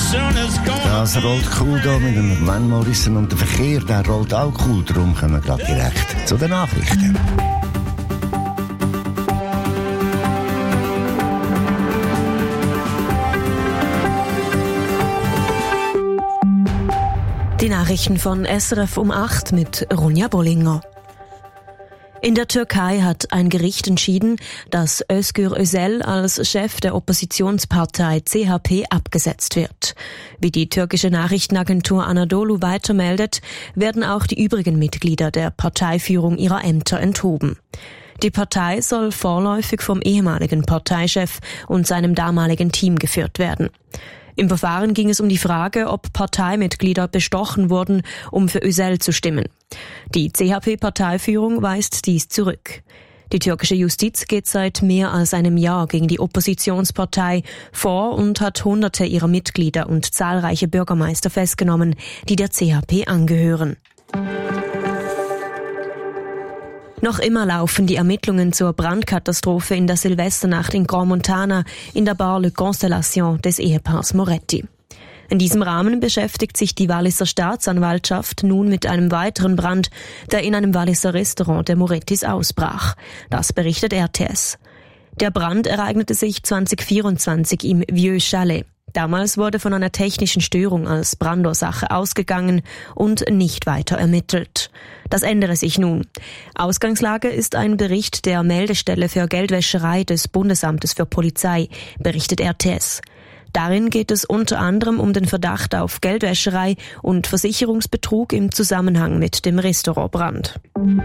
Das rollt cool hier mit dem Van Morrison und der Verkehr, der rollt auch cool. Darum kommen wir gerade direkt zu den Nachrichten. Die Nachrichten von SRF um 8 mit Ronja Bollinger. In der Türkei hat ein Gericht entschieden, dass Özgür Özel als Chef der Oppositionspartei CHP abgesetzt wird. Wie die türkische Nachrichtenagentur Anadolu weitermeldet, werden auch die übrigen Mitglieder der Parteiführung ihrer Ämter enthoben. Die Partei soll vorläufig vom ehemaligen Parteichef und seinem damaligen Team geführt werden. Im Verfahren ging es um die Frage, ob Parteimitglieder bestochen wurden, um für Özel zu stimmen. Die CHP-Parteiführung weist dies zurück. Die türkische Justiz geht seit mehr als einem Jahr gegen die Oppositionspartei vor und hat Hunderte ihrer Mitglieder und zahlreiche Bürgermeister festgenommen, die der CHP angehören. Noch immer laufen die Ermittlungen zur Brandkatastrophe in der Silvesternacht in Grand Montana in der Bar Le Constellation des Ehepaars Moretti. In diesem Rahmen beschäftigt sich die Walliser Staatsanwaltschaft nun mit einem weiteren Brand, der in einem Walliser Restaurant der Morettis ausbrach. Das berichtet RTS. Der Brand ereignete sich 2024 im Vieux Chalet. Damals wurde von einer technischen Störung als Brandursache ausgegangen und nicht weiter ermittelt. Das ändere sich nun. Ausgangslage ist ein Bericht der Meldestelle für Geldwäscherei des Bundesamtes für Polizei, berichtet RTS. Darin geht es unter anderem um den Verdacht auf Geldwäscherei und Versicherungsbetrug im Zusammenhang mit dem Restaurantbrand.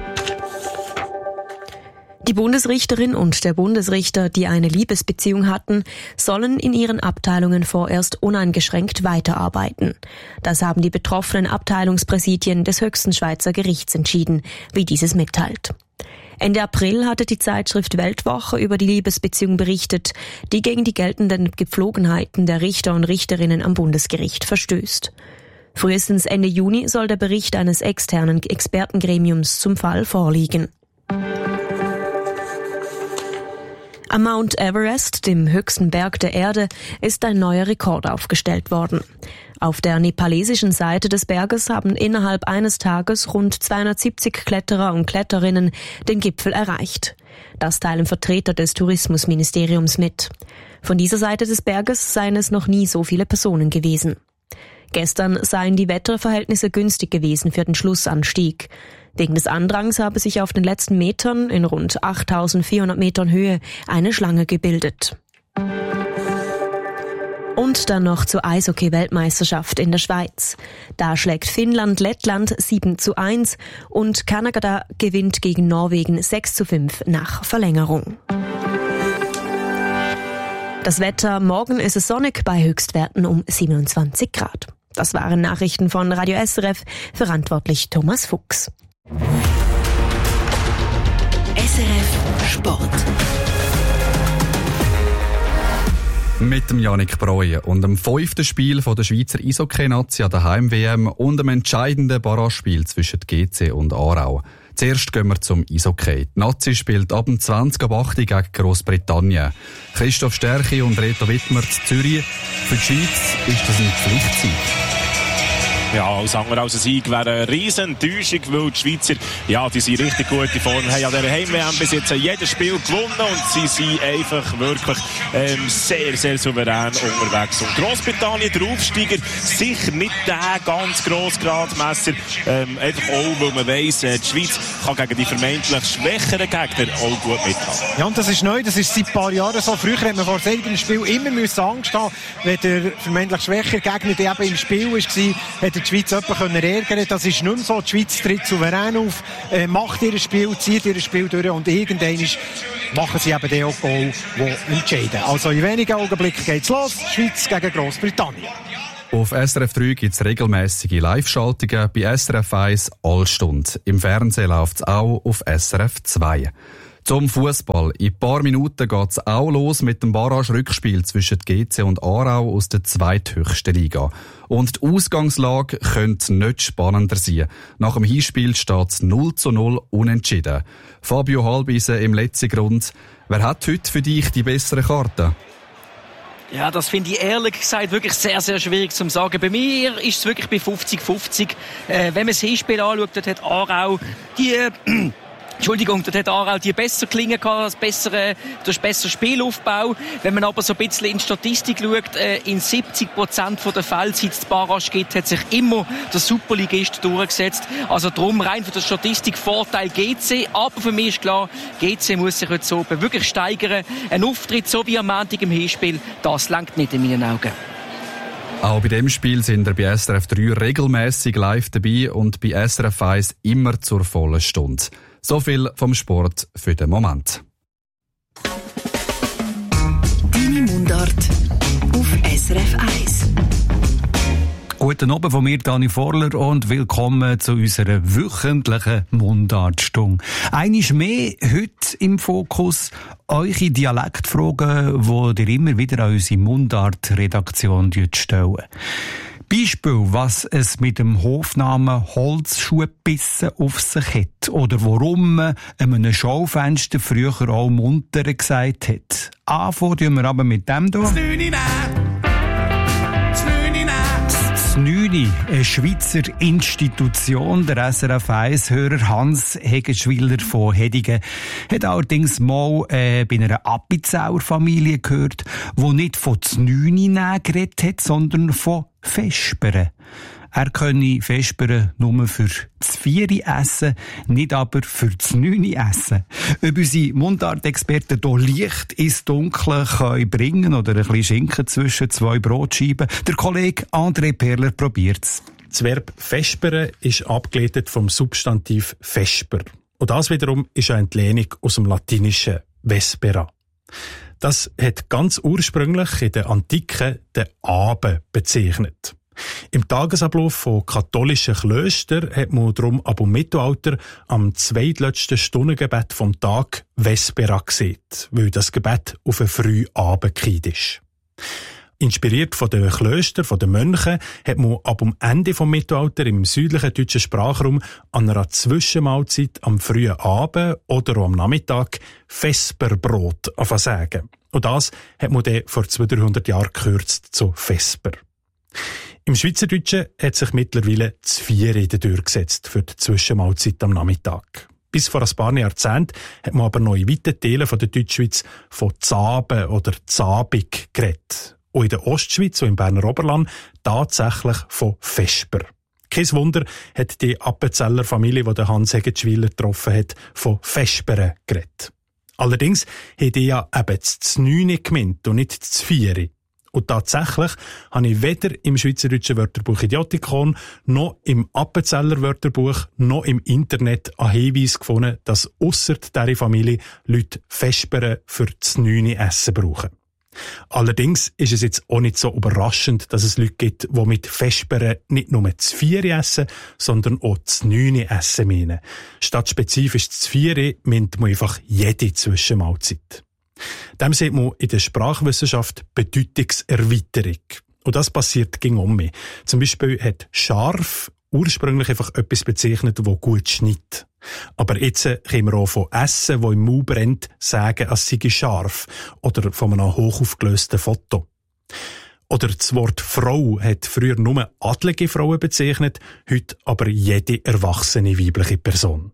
Die Bundesrichterin und der Bundesrichter, die eine Liebesbeziehung hatten, sollen in ihren Abteilungen vorerst uneingeschränkt weiterarbeiten. Das haben die betroffenen Abteilungspräsidien des höchsten Schweizer Gerichts entschieden, wie dieses mitteilt. Ende April hatte die Zeitschrift Weltwoche über die Liebesbeziehung berichtet, die gegen die geltenden Gepflogenheiten der Richter und Richterinnen am Bundesgericht verstößt. Frühestens Ende Juni soll der Bericht eines externen Expertengremiums zum Fall vorliegen. Am Mount Everest, dem höchsten Berg der Erde, ist ein neuer Rekord aufgestellt worden. Auf der nepalesischen Seite des Berges haben innerhalb eines Tages rund 270 Kletterer und Kletterinnen den Gipfel erreicht. Das teilen Vertreter des Tourismusministeriums mit. Von dieser Seite des Berges seien es noch nie so viele Personen gewesen. Gestern seien die Wetterverhältnisse günstig gewesen für den Schlussanstieg. Wegen des Andrangs habe sich auf den letzten Metern in rund 8.400 Metern Höhe eine Schlange gebildet. Und dann noch zur Eishockey-Weltmeisterschaft in der Schweiz. Da schlägt Finnland Lettland 7:1 und Kanada gewinnt gegen Norwegen 6:5 nach Verlängerung. Das Wetter: morgen ist es sonnig bei Höchstwerten um 27 Grad. Das waren Nachrichten von Radio SRF, verantwortlich Thomas Fuchs. SRF Sport. Mit dem Yannick Breuer und dem 5. Spiel von der Schweizer Eishockey-Nazi an der Heim-WM und dem entscheidenden Barragespiel zwischen GC und Aarau. Zuerst gehen wir zum Eishockey. Die Nazi spielt ab dem 20:8 gegen Grossbritannien. Christoph Stärchi und Reto Wittmer zu Zürich. Für die Schweiz ist das ein Pflichtsieg. Ja, alles andere als ein Sieg wäre eine riesen Enttäuschung, weil die Schweizer, ja, die sind richtig gute Form, haben an dieser Heim-WM bis jetzt jedes Spiel gewonnen und sie sind einfach wirklich sehr, sehr souverän unterwegs. Und Grossbritannien, der Aufsteiger, sicher nicht der ganz grosse Gradmesser, einfach auch, weil man weiss, die Schweiz kann gegen die vermeintlich schwächeren Gegner auch gut mithalten. Ja, und das ist neu, das ist seit ein paar Jahren so. Früher hat man vor solchen Spiel immer Angst haben, wenn der vermeintlich schwächere Gegner, der eben im Spiel war, hat die Schweiz jemanden ärgern können. Das ist nicht mehr so. Die Schweiz tritt souverän auf, macht ihr Spiel, zieht ihr Spiel durch und irgendwann machen sie eben den auch Goal, die entscheiden. Also in wenigen Augenblicken geht's los. Schweiz gegen Grossbritannien. Auf SRF 3 gibt es regelmäßige Live-Schaltungen, bei SRF 1 Allstunde. Im Fernsehen läuft es auch auf SRF 2. Zum Fußball. In ein paar Minuten geht es auch los mit dem Barrage-Rückspiel zwischen GC und Aarau aus der zweithöchsten Liga. Und die Ausgangslage könnte nicht spannender sein. Nach dem Hinspiel steht es 0:0 unentschieden. Fabio Halbisen im letzten Grund. Wer hat heute für dich die bessere Karte? Ja, das finde ich ehrlich gesagt wirklich sehr, sehr schwierig zu sagen. Bei mir ist es wirklich bei 50-50. Wenn man das Hinspiel anschaut, dort hat Aarau dort hat Aarau die besser klingen gehabt, das besser Spielaufbau. Wenn man aber so ein bisschen in die Statistik schaut, in 70% der Fälle, seit es die Barrage gibt, hat sich immer der Superligist durchgesetzt. Also darum rein von der Statistik Vorteil GC. Aber für mich ist klar, GC muss sich heute so wirklich steigern. Ein Auftritt so wie am Montag im Hinspiel, das langt nicht in meinen Augen. Auch bei dem Spiel sind wir bei SRF 3 regelmäßig live dabei und bei SRF 1 immer zur vollen Stunde. So viel vom Sport für den Moment. Deine Mundart auf SRF 1. Guten Abend von mir, Dani Vorler, und willkommen zu unserer wöchentlichen Mundartstunde. Einiges mehr heute im Fokus, eure Dialektfragen, die ihr immer wieder an unsere Mundart-Redaktion stellen. Beispiel, was es mit dem Hofnamen Holzschuhbissen auf sich hat oder warum man einem Schaufenster früher auch munter gesagt hat. Anfangen wir aber mit dem hier. Znüni, eine Schweizer Institution, der SRF 1-Hörer Hans Hegenschwiller von Hedigen, hat allerdings mal bei einer Appenzeller Familie gehört, die nicht von Znüni geredet hat, sondern von Vespern. Er könne Vespern nur für das Vieri essen, nicht aber für das Neuni essen. Ob unsere Mundartexperten hier Licht ins Dunkle können bringen oder ein bisschen Schinken zwischen zwei Brotscheiben, der Kollege André Perler probiert's. Das Verb Vespern ist abgeleitet vom Substantiv Vesper. Und das wiederum ist eine Entlehnung aus dem lateinischen Vespera. Das hat ganz ursprünglich in der Antike den Abend bezeichnet. Im Tagesablauf von katholischen Klöstern hat man darum ab dem Mittelalter am zweitletzten Stundengebet vom Tag Vespera gesehen, weil das Gebet auf einen frühen Abend gefallen ist. Inspiriert von den Klöstern, von den Mönchen, hat man ab dem Ende vom Mittelalter im südlichen deutschen Sprachraum an einer Zwischenmahlzeit am frühen Abend oder auch am Nachmittag Vesperbrot sagen. Und das hat man dann vor 200-300 Jahren gekürzt zu Vesper. Im Schweizerdeutschen hat sich mittlerweile das Vieri durchgesetzt für die Zwischenmahlzeit am Nachmittag. Bis vor ein paar Jahrzehnten hat man aber noch in weiten Teilen der Deutschschweiz von Zaben oder Zabig geredet. Und in der Ostschweiz und im Berner Oberland tatsächlich von Vesper. Kein Wunder hat die Appenzeller Familie, die Hans Hegenschwiller getroffen hat, von Vespern geredet. Allerdings hat die ja eben das Znüni gemeint und nicht das Vieri. Und tatsächlich habe ich weder im Schweizerdeutschen Wörterbuch Idiotikon, noch im Appenzeller Wörterbuch, noch im Internet einen Hinweis gefunden, dass ausser dieser Familie Leute Vespern für das Znüni essen brauchen. Allerdings ist es jetzt auch nicht so überraschend, dass es Leute gibt, die mit Vespern nicht nur das Vieri essen, sondern auch das Znüni essen meinen. Statt spezifisch das Vieri meint man einfach jede Zwischenmahlzeit. Dem sieht man in der Sprachwissenschaft Bedeutungserweiterung. Und das passiert gegen um mich. Zum Beispiel hat scharf ursprünglich einfach etwas bezeichnet, das gut schneidet. Aber jetzt können wir auch von Essen, das im Mund brennt, sagen, es sei scharf. Oder von einem hochaufgelösten Foto. Oder das Wort Frau hat früher nur adlige Frauen bezeichnet, heute aber jede erwachsene weibliche Person.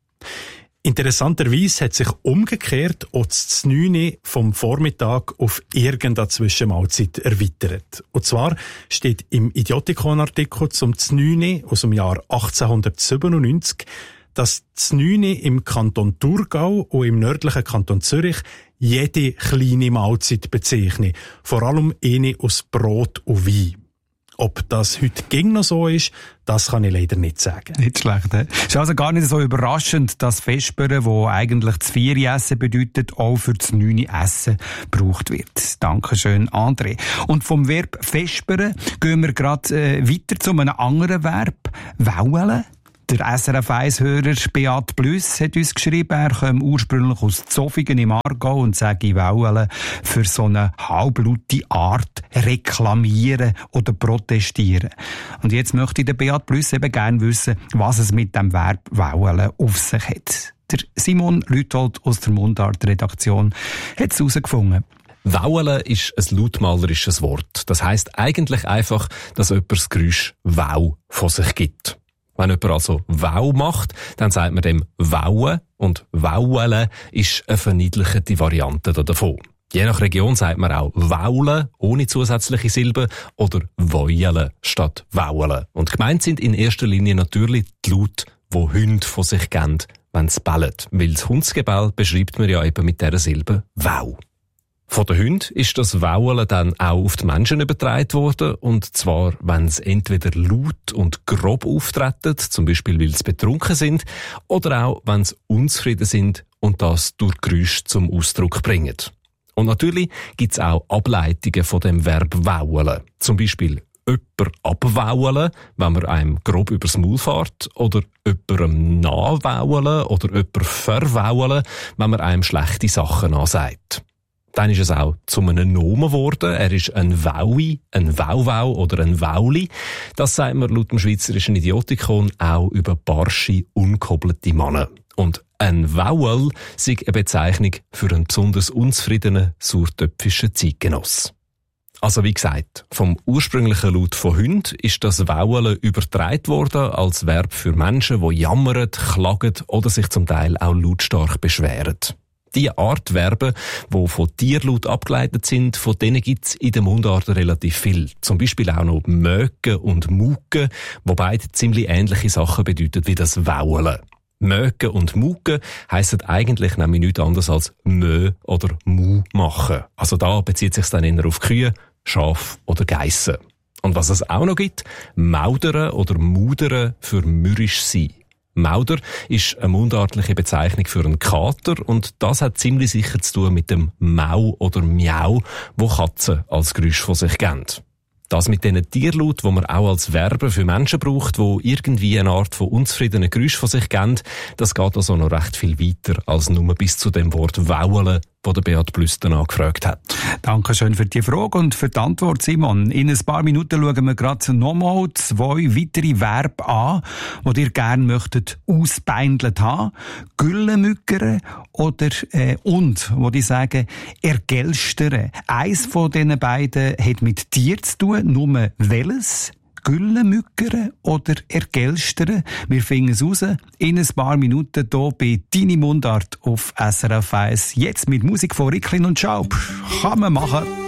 Interessanterweise hat sich umgekehrt auch das Znüni vom Vormittag auf irgendeine Zwischenmahlzeit erweitert. Und zwar steht im Idiotikon-Artikel zum Znüni aus dem Jahr 1897, dass Znüni im Kanton Thurgau und im nördlichen Kanton Zürich jede kleine Mahlzeit bezeichnet, vor allem eine aus Brot und Wein. Ob das heute ging noch so ist, das kann ich leider nicht sagen. Nicht schlecht, he? Ist also gar nicht so überraschend, dass Vespern, wo eigentlich das Vieri essen bedeutet, auch für das Neuni essen gebraucht wird. Dankeschön, André. Und vom Verb Vespern gehen wir gerade weiter zu einem anderen Verb. Waulen. Der SRF 1-Hörer Beat Blüss hat uns geschrieben, er komme ursprünglich aus Zofingen im Aargau und sage Waulen für so eine halblaute Art reklamieren oder protestieren. Und jetzt möchte der Beat Blüss eben gerne wissen, was es mit dem Verb Waulen auf sich hat. Der Simon Lüthold aus der Mundart-Redaktion hat es herausgefunden. Waulen ist ein lautmalerisches Wort. Das heisst eigentlich einfach, dass jemand das Geräusch Wow von sich gibt. Wenn jemand also Wow macht, dann sagt man dem Wauen und Waulen ist eine verniedlichte Variante davon. Je nach Region sagt man auch Waulen ohne zusätzliche Silben oder Wäulen statt Waulen. Und gemeint sind in erster Linie natürlich die Laute, die Hunde von sich geben, wenn sie bellen. Weil das Hundsgebell beschreibt man ja eben mit dieser Silbe Wow. Von den Hunden ist das Waulen dann auch auf die Menschen übertragen worden. Und zwar, wenn sie entweder laut und grob auftreten, zum Beispiel weil sie betrunken sind, oder auch, wenn sie unzufrieden sind und das durch Geräusche zum Ausdruck bringen. Und natürlich gibt es auch Ableitungen von dem Verb waulen. Zum Beispiel jemand abwaulen, wenn man einem grob übers Maul fährt, oder jemandem nachwaulen oder jemand verwaulen, wenn man einem schlechte Sachen ansagt. Dann ist es auch zu einem Nomen geworden. Er ist ein Waui, ein Wauwau oder ein Wauli. Das sagt man laut dem Schweizerischen Idiotikon auch über barsche, unkobelte Männer. Und ein Wauel sei eine Bezeichnung für einen besonders unzufriedenen, sauertöpfischen Zeitgenoss. Also wie gesagt, vom ursprünglichen Laut von Hunden ist das Waulen übertragen worden als Verb für Menschen, die jammern, klagen oder sich zum Teil auch lautstark beschweren. Die Art Verben, die von Tierlaut abgeleitet sind, von denen gibt es in der Mundart relativ viel. Zum Beispiel auch noch Mögen und Mugen, wo beide ziemlich ähnliche Sachen bedeuten wie das Waulen. Mögen und Mugen heissen eigentlich nämlich nichts anderes als Mö oder Mu machen. Also da bezieht sich dann eher auf Kühe, Schaf oder Geissen. Und was es auch noch gibt, Maudern oder Mudern für mürrisch sein. Mauder ist eine mundartliche Bezeichnung für einen Kater und das hat ziemlich sicher zu tun mit dem Mau oder Miau, wo Katzen als Geräusch von sich geben. Das mit diesen Tierlaut, wo man auch als Verben für Menschen braucht, die irgendwie eine Art von unzufriedenen Geräusch von sich geben, das geht also noch recht viel weiter als nur bis zu dem Wort Waulen, wo der Beat Plüss danach gefragt hat. Dankeschön für die Frage und für die Antwort, Simon. In ein paar Minuten schauen wir gerade nochmal 2 weitere Verben an, die ihr gerne möchtet ausbeindelt haben. Güllemückere oder und, wo die sagen, ergelstern. Eins von diesen beiden hat mit Tier zu tun, nur welches? Güllemückere oder ergelstern? Wir finden es raus in ein paar Minuten hier bei Deine Mundart auf SRF 1. Jetzt mit Musik von Ricklin und Schaub. Kann man machen.